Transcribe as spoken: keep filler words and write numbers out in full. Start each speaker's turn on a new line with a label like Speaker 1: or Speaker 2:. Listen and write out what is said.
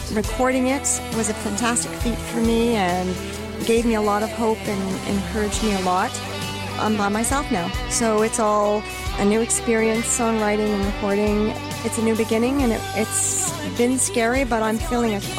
Speaker 1: recording it was a fantastic feat for me and gave me a lot of hope and encouraged me a lot. I'm by myself now, so it's all a new experience, songwriting and recording. It's a new beginning, and it, it's been scary, but I'm feeling a,